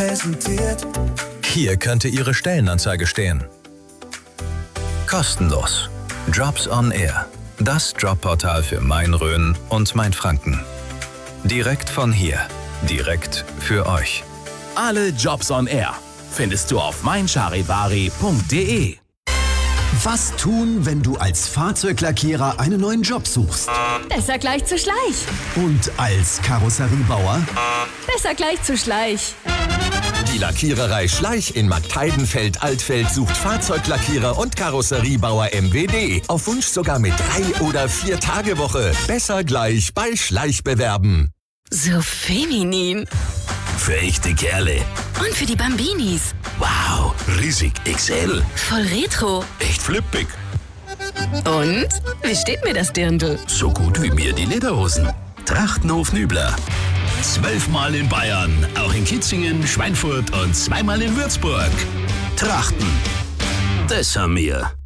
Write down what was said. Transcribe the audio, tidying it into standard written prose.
präsentiert. Hier könnte Ihre Stellenanzeige stehen. Kostenlos. Jobs on Air. Das Jobportal für Main-Rhön und Mainfranken. Direkt von hier. Direkt für euch. Alle Jobs on Air findest du auf meincharivari.de. Was tun, wenn du als Fahrzeuglackierer einen neuen Job suchst? Besser gleich zu Schleich. Und als Karosseriebauer? Besser gleich zu Schleich. Die Lackiererei Schleich in Marktheidenfeld-Altfeld sucht Fahrzeuglackierer und Karosseriebauer MWD. Auf Wunsch sogar mit 3- oder 4-Tage-Woche. Besser gleich bei Schleich bewerben. So feminin. Für echte Kerle. Und für die Bambinis. Wow, riesig XL. Voll retro. Echt flippig. Und? Wie steht mir das Dirndl? So gut wie mir die Lederhosen. Trachtenhof Nübler. 12-mal in Bayern, auch in Kitzingen, Schweinfurt und 2-mal in Würzburg. Trachten. Das haben wir.